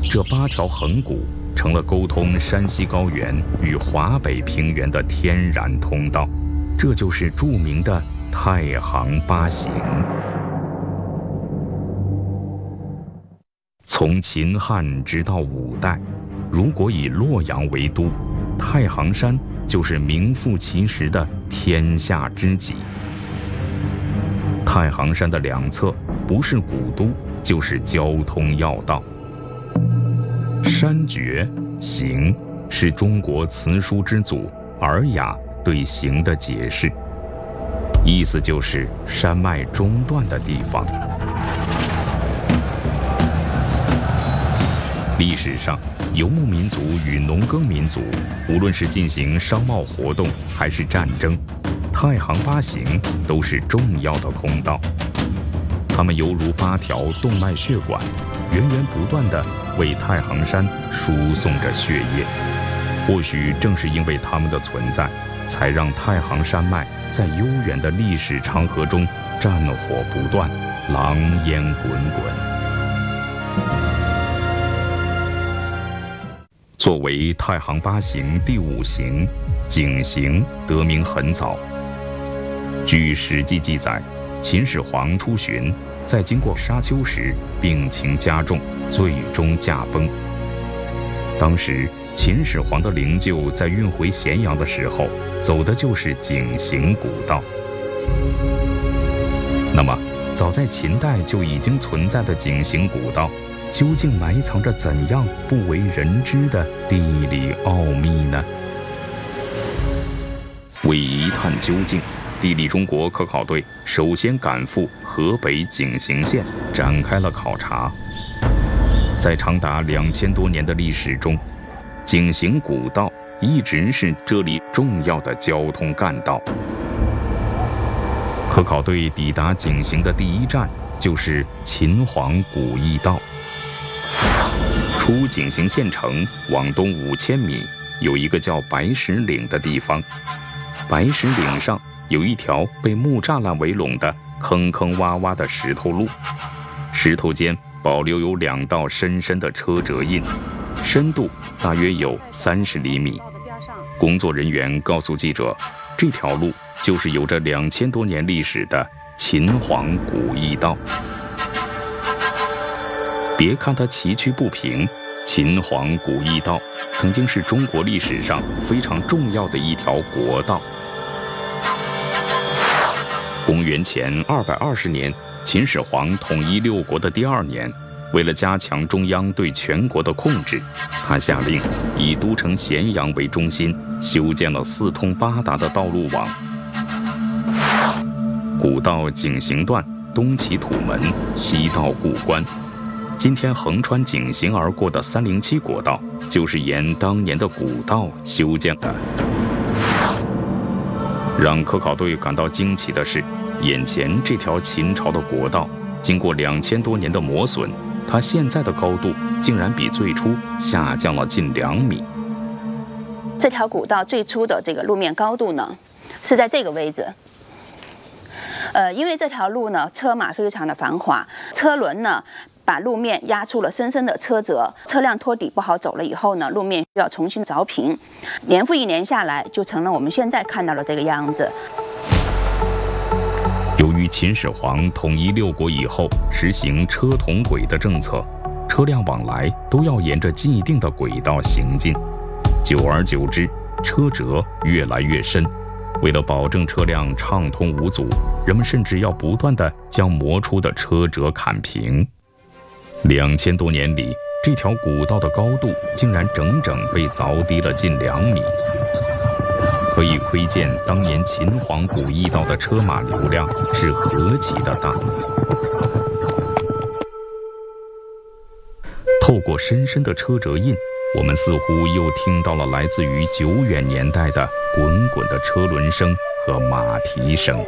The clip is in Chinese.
这8条横骨成了沟通山西高原与华北平原的天然通道，这就是著名的太行8行。从秦汉直到5代，如果以洛阳为都，太行山就是名副其实的天下之极。太行山的2侧不是古都，就是交通要道。山绝行是中国词书之祖《尔雅》对行的解释，意思就是山脉中断的地方。历史上，游牧民族与农耕民族，无论是进行商贸活动还是战争，太行8行都是重要的通道。它们犹如8条动脉血管，源源不断地为太行山输送着血液。或许正是因为它们的存在，才让太行山脉在悠远的历史长河中战火不断，狼烟滚滚。作为太行8行第5行，井陉得名很早。据《史记》记载，秦始皇出巡，在经过沙丘时病情加重，最终驾崩。当时秦始皇的灵柩在运回咸阳的时候，走的就是井陉古道。那么，早在秦代就已经存在的井陉古道，究竟埋藏着怎样不为人知的地理奥秘呢？为一探究竟，地理中国科考队首先赶赴河北井陉县，展开了考察。在长达2000多年的历史中，井陉古道一直是这里重要的交通干道。科考队抵达井陉的第一站就是秦皇古驿道。出井陉县城往东5000米，有一个叫白石岭的地方。白石岭上有一条被木栅栏围拢的坑坑洼洼的石头路，石头间保留有2道深深的车辙印，深度大约有30厘米。工作人员告诉记者，这条路就是有着2000多年历史的秦皇古驿道。别看它崎岖不平，秦皇古驿道曾经是中国历史上非常重要的一条国道。公元前220年，秦始皇统一6国的第2年，为了加强中央对全国的控制，他下令以都城咸阳为中心，修建了4通8达的道路网。古道井陉段东起土门，西到故关。今天横穿井陉而过的307国道，就是沿当年的古道修建的。让科考队感到惊奇的是，眼前这条秦朝的国道，经过2000多年的磨损，它现在的高度竟然比最初下降了近2米。 这条古道最初的这个路面高度呢，是在这个位置。因为这条路呢，车马非常的繁华，车轮呢把路面压出了深深的车辙，车辆拖底不好走了以后呢，路面需要重新凿平，年复一年下来，就成了我们现在看到的这个样子。 由于秦始皇统一6国以后实行车同轨的政策，车辆往来都要沿着既定的轨道行进，久而久之，车辙越来越深。为了保证车辆畅通无阻，人们甚至要不断地将磨出的车辙砍平。2000多年里，这条古道的高度竟然整整被凿低了近2米，可以窥见当年秦皇古驿道的车马流量是何其的大。透过深深的车辙印，我们似乎又听到了来自于久远年代的滚滚的车轮声和马蹄声。